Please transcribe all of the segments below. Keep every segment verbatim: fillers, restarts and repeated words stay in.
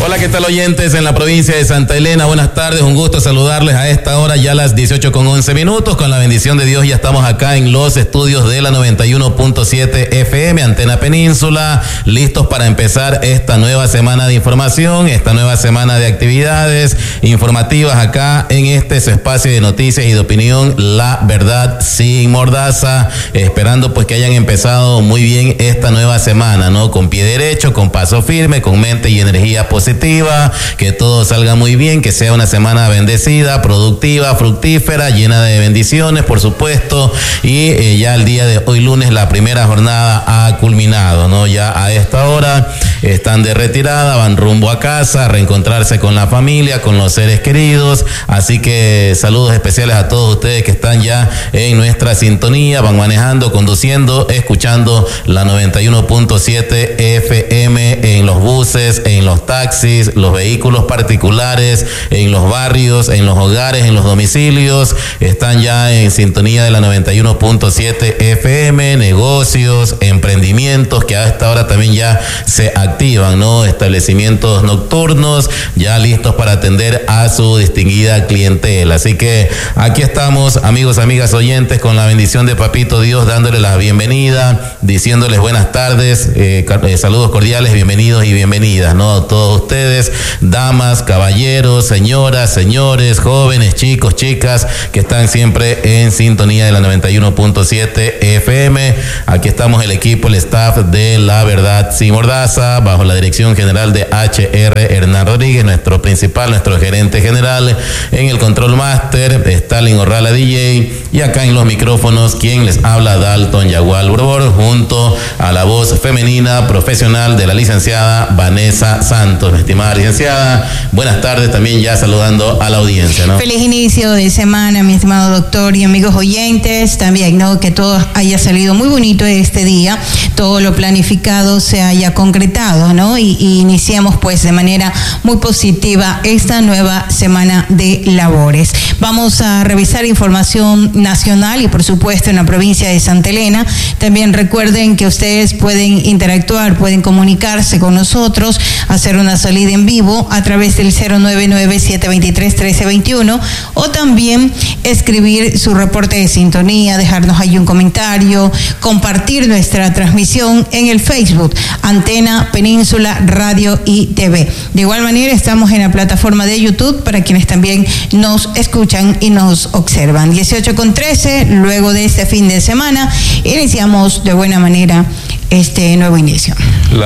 Hola, ¿qué tal, oyentes en la provincia de Santa Elena? Buenas tardes, un gusto saludarles a esta hora, ya a las dieciocho con once minutos. Con la bendición de Dios ya estamos acá en los estudios de la noventa y uno punto siete F M, Antena Península, listos para empezar esta nueva semana de información, esta nueva semana de actividades informativas acá en este su espacio de noticias y de opinión, La Verdad Sin Mordaza, esperando pues que hayan empezado muy bien esta nueva semana, ¿no? Con pie derecho, con paso firme, con mente y energía positiva. Que todo salga muy bien, que sea una semana bendecida, productiva, fructífera, llena de bendiciones, por supuesto, y eh, ya el día de hoy lunes la primera jornada ha culminado, ¿no? Ya a esta hora están de retirada, van rumbo a casa, a reencontrarse con la familia, con los seres queridos, así que saludos especiales a todos ustedes que están ya en nuestra sintonía, van manejando, conduciendo, escuchando la noventa y uno punto siete F M en los buses, en los taxis, los vehículos particulares, en los barrios, en los hogares, en los domicilios, están ya en sintonía de la noventa y uno punto siete F M, negocios, emprendimientos que a esta hora también ya se activan, ¿no? Establecimientos nocturnos, ya listos para atender a su distinguida clientela. Así que aquí estamos, amigos, amigas oyentes, con la bendición de Papito Dios, dándoles la bienvenida, diciéndoles buenas tardes, eh, eh, saludos cordiales, bienvenidos y bienvenidas, ¿no? A todos ustedes, damas, caballeros, señoras, señores, jóvenes, chicos, chicas, que están siempre en sintonía de la noventa y uno punto siete F M. Aquí estamos el equipo, el staff de La Verdad Sin Mordaza, bajo la dirección general de H R Hernán Rodríguez, nuestro principal, nuestro gerente general. En el control master, Stalin Orrala D J, y acá en los micrófonos, quien les habla, Dalton Yagual Borbor, junto a la voz femenina profesional de la licenciada Vanessa Santos. Mi estimada licenciada, buenas tardes, también ya saludando a la audiencia, ¿no? Feliz inicio de semana, mi estimado doctor y amigos oyentes, también, ¿no? Que todo haya salido muy bonito este día, todo lo planificado se haya concretado, ¿no? Y, y iniciamos pues de manera muy positiva esta nueva semana de labores. Vamos a revisar información nacional y por supuesto en la provincia de Santa Elena. También recuerden que ustedes pueden interactuar, pueden comunicarse con nosotros, hacer una salida en vivo a través del cero nueve nueve, siete dos tres, uno tres dos uno o también escribir su reporte de sintonía, dejarnos ahí un comentario, compartir nuestra transmisión en el Facebook Antena Península Radio y T V. De igual manera estamos en la plataforma de YouTube para quienes también nos escuchan y nos observan. dieciocho con trece, luego de este fin de semana iniciamos de buena manera este nuevo inicio.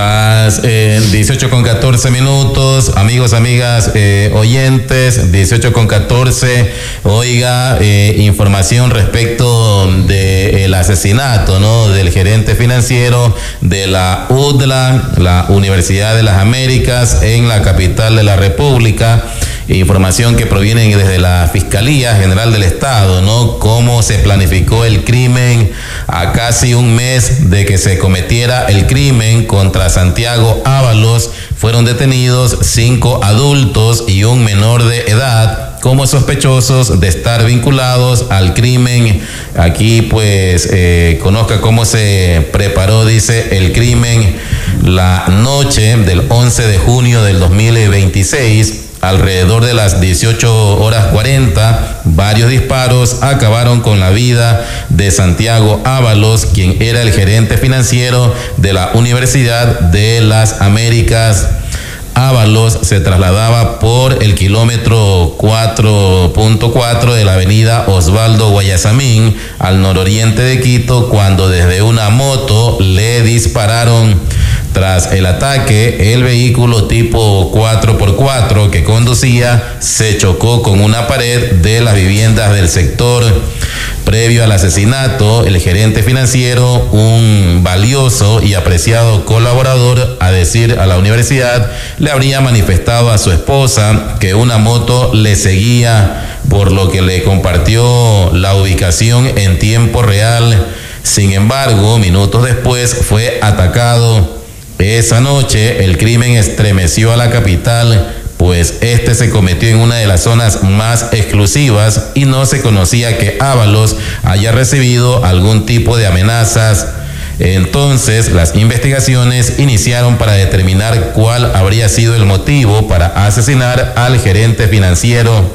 Las eh, dieciocho con catorce minutos, amigos, amigas, eh, oyentes, dieciocho con catorce, oiga, eh, información respecto del asesinato, ¿no? Del gerente financiero de la U D L A, la Universidad de las Américas, en la capital de la República. Información que proviene desde la Fiscalía General del Estado, ¿no? Cómo se planificó el crimen a casi un mes de que se cometiera el crimen contra Santiago Ábalos. Fueron detenidos cinco adultos y un menor de edad como sospechosos de estar vinculados al crimen. Aquí pues eh, conozca cómo se preparó, dice, el crimen la noche del once de junio del dos mil veintiséis. Alrededor de las dieciocho horas cuarenta, varios disparos acabaron con la vida de Santiago Ábalos, quien era el gerente financiero de la Universidad de las Américas. Ábalos se trasladaba por el kilómetro cuatro punto cuatro de la avenida Osvaldo Guayasamín al nororiente de Quito cuando desde una moto le dispararon. Tras el ataque, el vehículo tipo cuatro por cuatro que conducía se chocó con una pared de las viviendas del sector. Previo al asesinato, el gerente financiero, un valioso y apreciado colaborador, a decir a la universidad, le habría manifestado a su esposa que una moto le seguía, por lo que le compartió la ubicación en tiempo real. Sin embargo, minutos después fue atacado. Esa noche el crimen estremeció a la capital, pues este se cometió en una de las zonas más exclusivas y no se conocía que Ábalos haya recibido algún tipo de amenazas. Entonces, las investigaciones iniciaron para determinar cuál habría sido el motivo para asesinar al gerente financiero.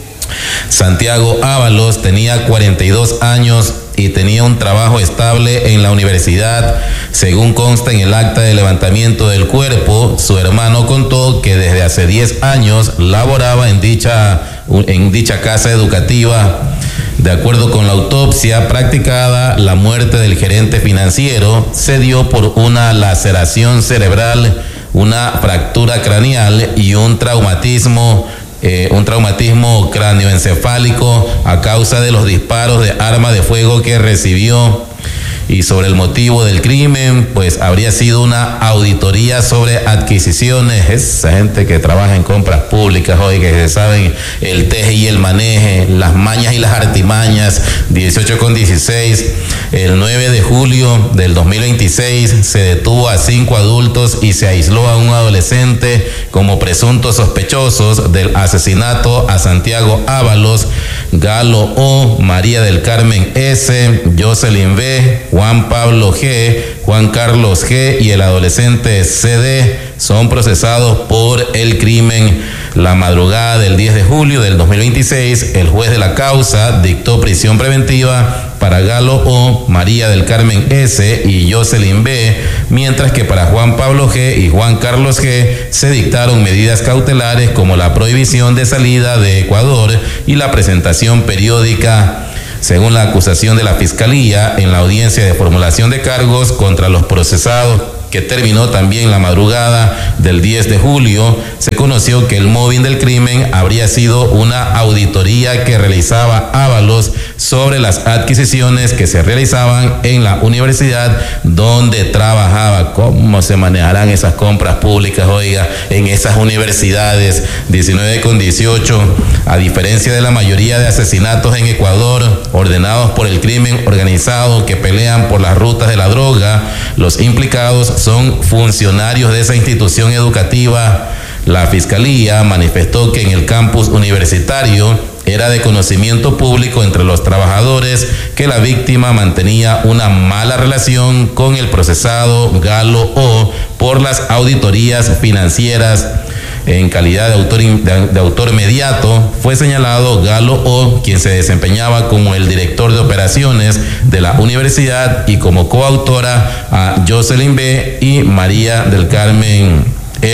Santiago Ábalos tenía cuarenta y dos años y tenía un trabajo estable en la universidad. Según consta en el acta de levantamiento del cuerpo, su hermano contó que desde hace diez años laboraba en dicha, en dicha casa educativa. De acuerdo con la autopsia practicada, la muerte del gerente financiero se dio por una laceración cerebral, una fractura craneal y un traumatismo Eh, un traumatismo cráneoencefálico a causa de los disparos de arma de fuego que recibió. Y sobre el motivo del crimen, pues habría sido una auditoría sobre adquisiciones. Esa gente que trabaja en compras públicas hoy, que se saben el teje y el maneje, las mañas y las artimañas. Dieciocho con dieciséis, el nueve de julio del dos mil veintiséis se detuvo a cinco adultos y se aisló a un adolescente como presuntos sospechosos del asesinato a Santiago Ábalos, Galo O, María del Carmen S, Jocelyn B, Juan Pablo G, Juan Carlos G y el adolescente C D son procesados por el crimen. La madrugada del diez de julio del dos mil veintiséis, el juez de la causa dictó prisión preventiva para Galo O, María del Carmen S y Jocelyn B, mientras que para Juan Pablo G y Juan Carlos G se dictaron medidas cautelares como la prohibición de salida de Ecuador y la presentación periódica. Según la acusación de la Fiscalía, en la audiencia de formulación de cargos contra los procesados, que terminó también la madrugada del diez de julio, se conoció que el móvil del crimen habría sido una auditoría que realizaba Ábalos sobre las adquisiciones que se realizaban en la universidad donde trabajaba. ¿Cómo se manejarán esas compras públicas, oiga, en esas universidades? diecinueve con dieciocho, a diferencia de la mayoría de asesinatos en Ecuador ordenados por el crimen organizado que pelean por las rutas de la droga, los implicados son funcionarios de esa institución educativa. La Fiscalía manifestó que en el campus universitario era de conocimiento público entre los trabajadores que la víctima mantenía una mala relación con el procesado Galo O por las auditorías financieras. En calidad de autor, de, de autor inmediato, fue señalado Galo O, quien se desempeñaba como el director de operaciones de la universidad, y como coautora a Jocelyn B y María del Carmen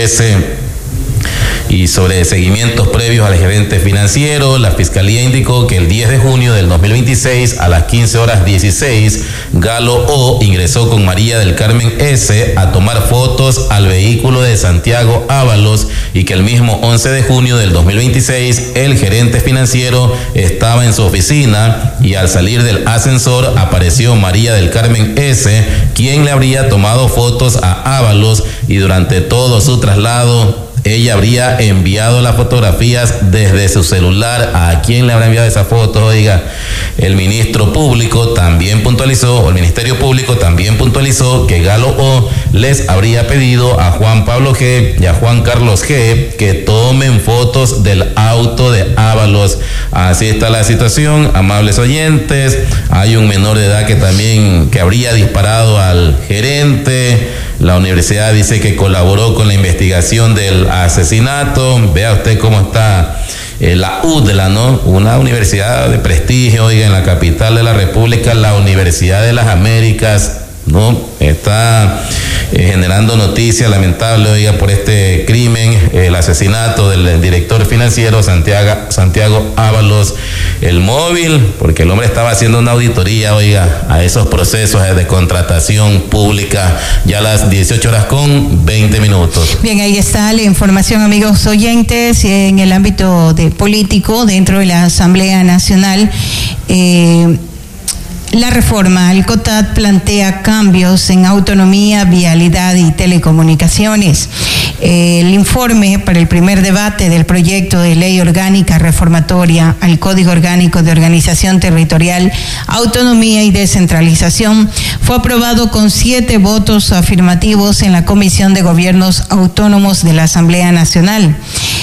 S. Y sobre seguimientos previos al gerente financiero, la Fiscalía indicó que el diez de junio del dos mil veintiséis a las quince horas dieciséis, Galo O ingresó con María del Carmen S a tomar fotos al vehículo de Santiago Ábalos y que el mismo once de junio del dos mil veintiséis el gerente financiero estaba en su oficina y al salir del ascensor apareció María del Carmen S, quien le habría tomado fotos a Ábalos, y durante todo su traslado ella habría enviado las fotografías desde su celular. ¿A quién le habrá enviado esa foto? Oiga, el ministro público también puntualizó, o el Ministerio Público también puntualizó que Galo O les habría pedido a Juan Pablo G y a Juan Carlos G que tomen fotos del auto de Ábalos. Así está la situación, amables oyentes. Hay un menor de edad que también que habría disparado al gerente. La universidad dice que colaboró con la investigación del asesinato. Vea usted cómo está eh, la U D L A, ¿no? Una universidad de prestigio, oiga, en la capital de la República, la Universidad de las Américas, ¿no? Está eh, generando noticias lamentables, oiga, por este crimen, eh, el asesinato del director financiero Santiago, Santiago Ábalos. El móvil, porque el hombre estaba haciendo una auditoría, oiga, a esos procesos de contratación pública, ya a las dieciocho horas con veinte minutos. Bien, ahí está la información, amigos oyentes, en el ámbito de político, dentro de la Asamblea Nacional. Eh, La reforma al COTAD plantea cambios en autonomía, vialidad y telecomunicaciones. El informe para el primer debate del proyecto de ley orgánica reformatoria al Código Orgánico de Organización Territorial, Autonomía y Descentralización fue aprobado con siete votos afirmativos en la Comisión de Gobiernos Autónomos de la Asamblea Nacional.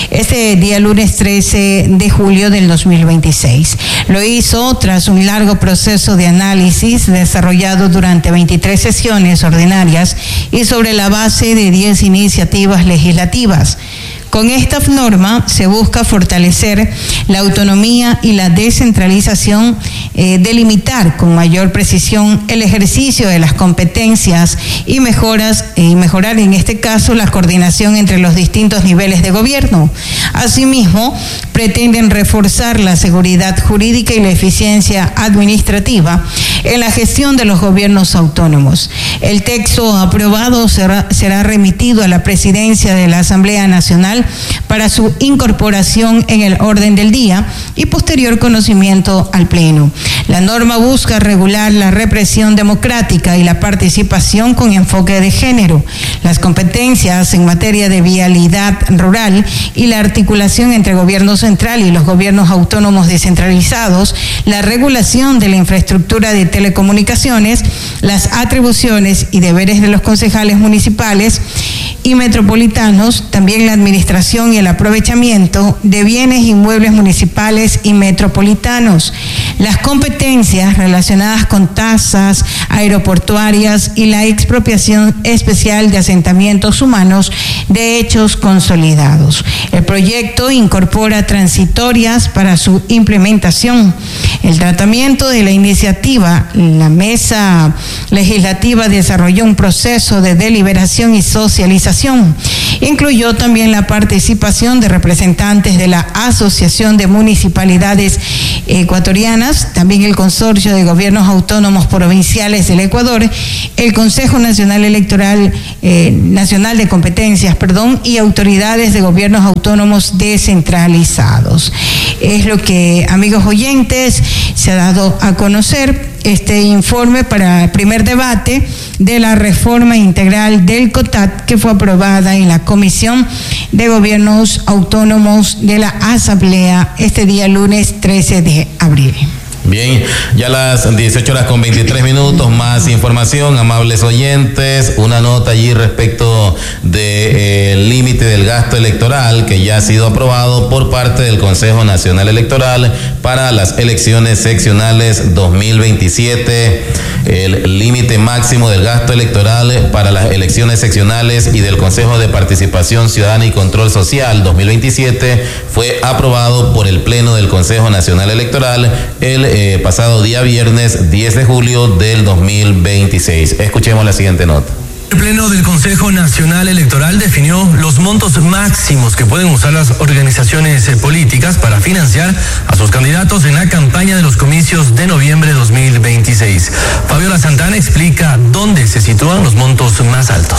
este día lunes trece de julio del dos mil veintiséis. Lo hizo tras un largo proceso de análisis desarrollado durante veintitrés sesiones ordinarias y sobre la base de diez iniciativas legislativas. Con esta norma se busca fortalecer la autonomía y la descentralización, eh, delimitar con mayor precisión el ejercicio de las competencias y mejoras y mejorar en este caso la coordinación entre los distintos niveles de gobierno. Asimismo, pretenden reforzar la seguridad jurídica y la eficiencia administrativa en la gestión de los gobiernos autónomos. El texto aprobado será, será remitido a la Presidencia de la Asamblea Nacional para su incorporación en el orden del día y posterior conocimiento al Pleno. La norma busca regular la represión democrática y la participación con enfoque de género, las competencias en materia de vialidad rural y la articulación entre gobierno central y los gobiernos autónomos descentralizados, la regulación de la infraestructura de telecomunicaciones, las atribuciones y deberes de los concejales municipales y metropolitanos, también la administración y el aprovechamiento de bienes inmuebles municipales y metropolitanos, las competencias relacionadas con tasas aeroportuarias y la expropiación especial de asentamientos humanos de hechos consolidados. El proyecto incorpora transitorias para su implementación. El tratamiento de la iniciativa, la mesa legislativa desarrolló un proceso de deliberación y socialización. Incluyó también la participación de representantes de la Asociación de Municipalidades Ecuatorianas, también el Consorcio de Gobiernos Autónomos Provinciales del Ecuador, el Consejo Nacional Electoral eh, Nacional de Competencias, perdón, y autoridades de gobiernos autónomos descentralizados. Es lo que, amigos oyentes, se ha dado a conocer este informe para el primer debate de la reforma integral del COTAD que fue aprobada en la Comisión de Gobiernos Autónomos de la Asamblea este día lunes trece de abril. Bien, ya las dieciocho horas con veintitrés minutos, más información, amables oyentes, una nota allí respecto del límite del gasto electoral que ya ha sido aprobado por parte del Consejo Nacional Electoral para las elecciones seccionales dos mil veintisiete. El límite máximo del gasto electoral para las elecciones seccionales y del Consejo de Participación Ciudadana y Control Social dos mil veintisiete fue aprobado por el Pleno del Consejo Nacional Electoral el Eh, pasado día viernes diez de julio del dos mil veintiséis. Escuchemos la siguiente nota. El Pleno del Consejo Nacional Electoral definió los montos máximos que pueden usar las organizaciones políticas para financiar a sus candidatos en la campaña de los comicios de noviembre de dos mil veintiséis. Fabiola Santana explica dónde se sitúan los montos más altos.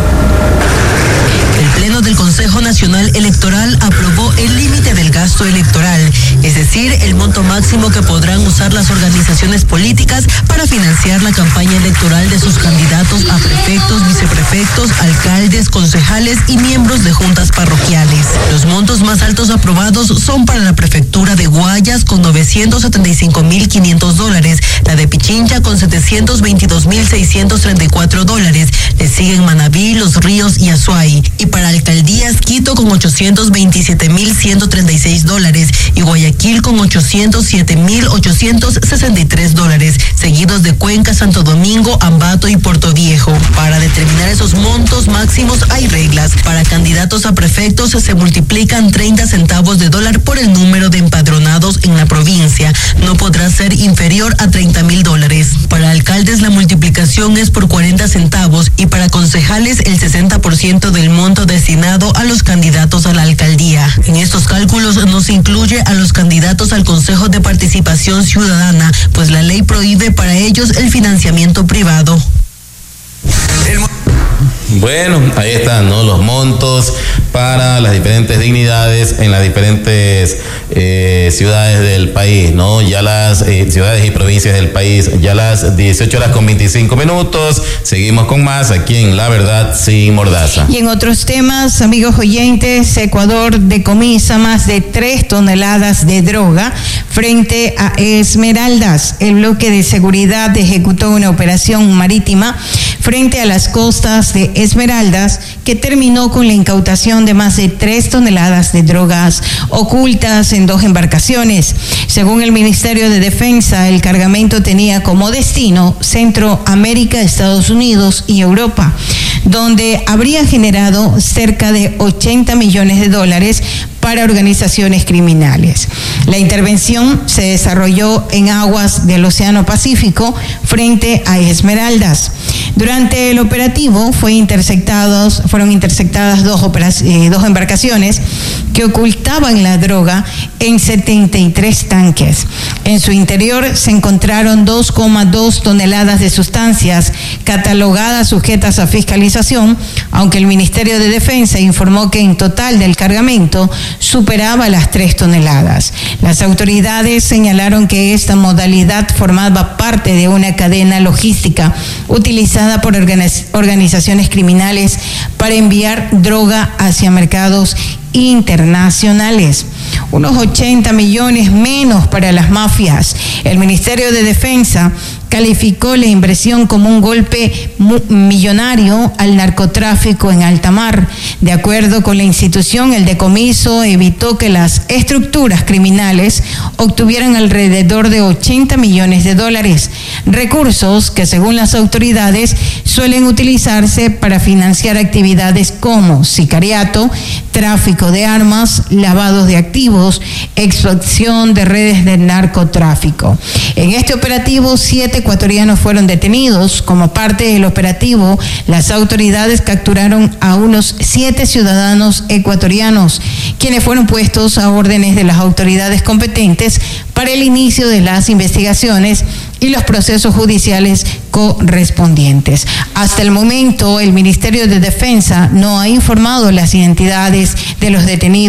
El Pleno del Consejo Nacional Electoral aprobó el límite del gasto electoral, es decir, el monto máximo que podrán usar las organizaciones políticas para financiar la campaña electoral de sus candidatos a prefectos, viceprefectos, alcaldes, concejales y miembros de juntas parroquiales. Los montos más altos aprobados son para la prefectura de Guayas con novecientos setenta y cinco mil quinientos dólares, la de Pichincha con setecientos veintidós mil seiscientos treinta y cuatro dólares, le siguen Manabí, Los Ríos y Azuay. Y para alcaldías, Quito con ochocientos veintisiete mil ciento treinta y seis dólares y Guayaquil con ochocientos siete mil ochocientos sesenta y tres dólares, seguidos de Cuenca, Santo Domingo, Ambato y Puerto Viejo. Para determinar esos montos máximos hay reglas. Para candidatos a prefectos se multiplican treinta centavos de dólar por el número de empadronados en la provincia. No podrá ser inferior a treinta mil dólares. Para alcaldes la multiplicación es por cuarenta centavos y para concejales el sesenta por ciento del monto destinado a los candidatos a la alcaldía. En estos cálculos no se incluye a los candidatos al Consejo de Participación Ciudadana, pues la ley prohíbe para ellos el financiamiento privado. Bueno, ahí están, ¿no? Los montos para las diferentes dignidades en las diferentes eh, ciudades del país, ¿no? Ya las eh, ciudades y provincias del país, ya las dieciocho horas con veinticinco minutos. Seguimos con más aquí en La Verdad Sin Mordaza. Y en otros temas, amigos oyentes, Ecuador decomisa más de tres toneladas de droga frente a Esmeraldas. El bloque de seguridad ejecutó una operación marítima frente a las costas de Esmeraldas que terminó con la incautación de más de tres toneladas de drogas ocultas en dos embarcaciones. Según el Ministerio de Defensa, el cargamento tenía como destino Centroamérica, Estados Unidos y Europa, donde habría generado cerca de ochenta millones de dólares para organizaciones criminales. La intervención se desarrolló en aguas del Océano Pacífico frente a Esmeraldas. Durante el operativo fue interceptados, fueron interceptadas dos, eh, dos embarcaciones que ocultaban la droga en setenta y tres tanques. En su interior se encontraron dos coma dos toneladas de sustancias catalogadas sujetas a fiscalización, aunque el Ministerio de Defensa informó que en total del cargamento superaba las tres toneladas. Las autoridades señalaron que esta modalidad formaba parte de una cadena logística utilizada por organiz- organizaciones criminales para enviar droga hacia mercados internacionales. Unos ochenta millones menos para las mafias. El Ministerio de Defensa calificó la inversión como un golpe millonario al narcotráfico en alta mar. De acuerdo con la institución, el decomiso evitó que las estructuras criminales obtuvieran alrededor de ochenta millones de dólares, recursos que según las autoridades suelen utilizarse para financiar actividades como sicariato, tráfico de armas, lavado de activos, extracción de redes de narcotráfico. En este operativo, siete ecuatorianos fueron detenidos. Como parte del operativo, las autoridades capturaron a unos siete ciudadanos ecuatorianos, quienes fueron puestos a órdenes de las autoridades competentes para el inicio de las investigaciones y los procesos judiciales correspondientes. Hasta el momento, el Ministerio de Defensa no ha informado las identidades de los detenidos.